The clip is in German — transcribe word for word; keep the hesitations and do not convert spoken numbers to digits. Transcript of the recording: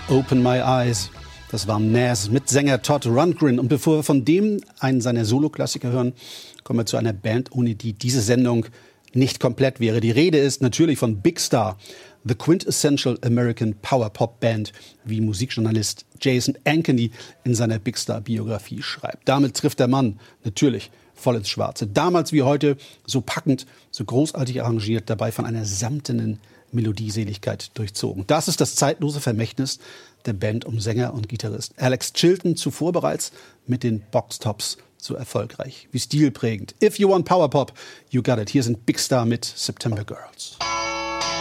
Open My Eyes. Das war Nas mit Sänger Todd Rundgren. Und bevor wir von dem einen seiner Solo-Klassiker hören, kommen wir zu einer Band, ohne die diese Sendung nicht komplett wäre. Die Rede ist natürlich von Big Star, the quintessential American Power Pop Band, wie Musikjournalist Jason Ankeny in seiner Big Star Biografie schreibt. Damit trifft der Mann natürlich voll ins Schwarze. Damals wie heute so packend, so großartig arrangiert, dabei von einer samtenen Melodieseligkeit durchzogen. Das ist das zeitlose Vermächtnis der Band um Sänger und Gitarrist Alex Chilton, zuvor bereits mit den Boxtops so erfolgreich wie stilprägend. If you want Power Pop, you got it. Hier sind Big Star mit September Girls.